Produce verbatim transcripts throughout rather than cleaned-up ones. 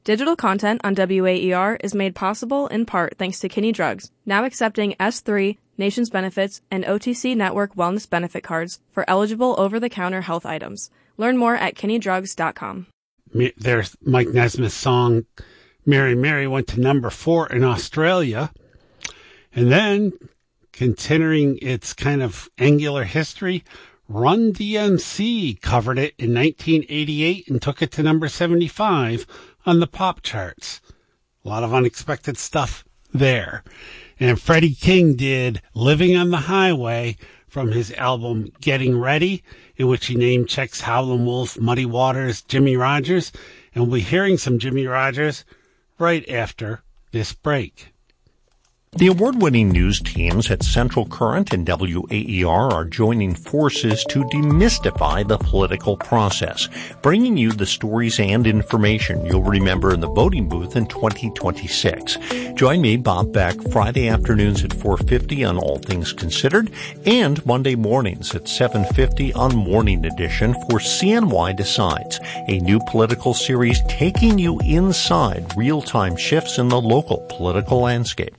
Digital content on W A E R is made possible in part thanks to Kinney Drugs, now accepting S three, Nations Benefits, and O T C Network Wellness Benefit cards for eligible over-the-counter health items. Learn more at kinney drugs dot com. There's Mike Nesmith's song, Mary Mary, went to number four in Australia. And then, considering its kind of angular history, Run D M C covered it in nineteen eighty-eight and took it to number seventy-five on the pop charts. A lot of unexpected stuff there. And Freddie King did Living on the Highway from his album Getting Ready, in which he named Chex, Howlin' Wolf, Muddy Waters, Jimmie Rodgers. And we'll be hearing some Jimmie Rodgers right after this break. The award-winning news teams at Central Current and W A E R are joining forces to demystify the political process, bringing you the stories and information you'll remember in the voting booth in twenty twenty-six. Join me, Bob Beck, Friday afternoons at four fifty on All Things Considered, and Monday mornings at seven fifty on Morning Edition for C N Y Decides, a new political series taking you inside real-time shifts in the local political landscape.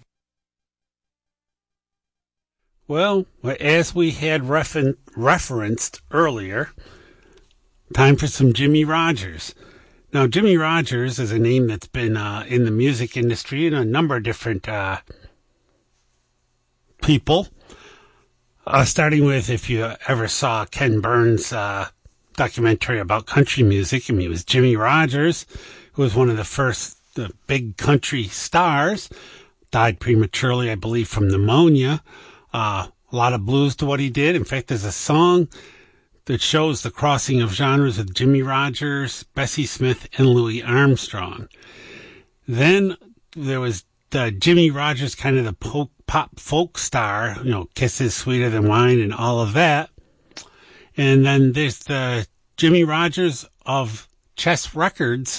Well, as we had refer- referenced earlier, time for some Jimmie Rodgers. Now, Jimmie Rodgers is a name that's been uh, in the music industry in a number of different uh, people. Uh, starting with, if you ever saw Ken Burns' uh, documentary about country music, I mean, it was Jimmie Rodgers, who was one of the first uh, big country stars, died prematurely, I believe, from pneumonia. Uh, a lot of blues to what he did. In fact, there's a song that shows the crossing of genres with Jimmie Rodgers, Bessie Smith, and Louis Armstrong. Then there was the Jimmie Rodgers, kind of the po- pop folk star, you know, Kisses Sweeter Than Wine and all of that. And then there's the Jimmie Rodgers of Chess Records,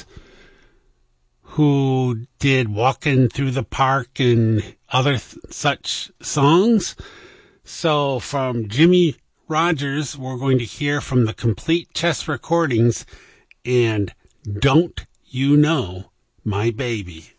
who did Walkin' Through the Park and other th- such songs. So from Jimmie Rodgers, we're going to hear from the Complete Chess Recordings and Don't You Know My Baby.